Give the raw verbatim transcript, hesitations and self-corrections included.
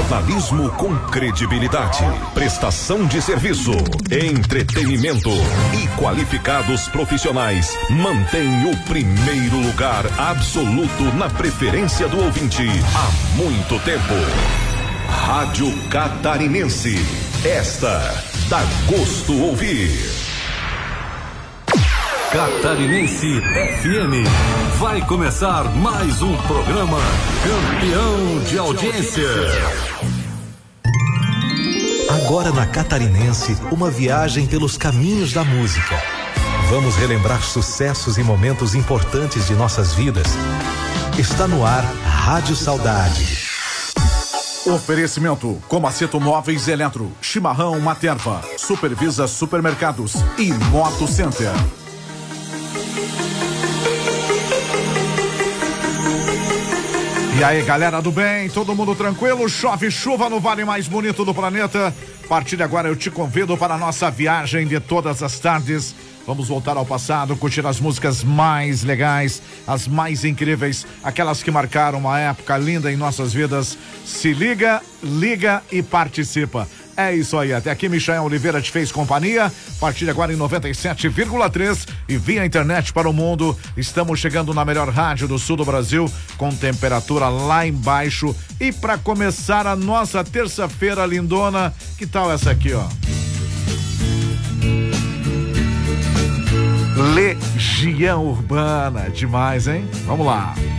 Jornalismo com credibilidade, prestação de serviço, entretenimento e qualificados profissionais mantém o primeiro lugar absoluto na preferência do ouvinte há muito tempo. Rádio Catarinense, esta dá gosto ouvir. Catarinense F M. Vai começar mais um programa campeão de audiência. Agora na Catarinense, uma viagem pelos caminhos da música. Vamos relembrar sucessos e momentos importantes de nossas vidas. Está no ar Rádio Saudade. Oferecimento: Comaceto Móveis Eletro, Chimarrão Materva, Supervisa Supermercados e Moto Center. E aí, galera do bem, todo mundo tranquilo? Chove chuva no vale mais bonito do planeta. A partir de agora eu te convido para a nossa viagem de todas as tardes. Vamos voltar ao passado, curtir as músicas mais legais, as mais incríveis, aquelas que marcaram uma época linda em nossas vidas. Se liga, liga e participa. É isso aí, até aqui Michael Oliveira te fez companhia. A partir de agora em noventa e sete vírgula três e via internet para o mundo. Estamos chegando na melhor rádio do sul do Brasil, com temperatura lá embaixo. E para começar a nossa terça-feira lindona, que tal essa aqui, ó? Legião Urbana, demais, hein? Vamos lá.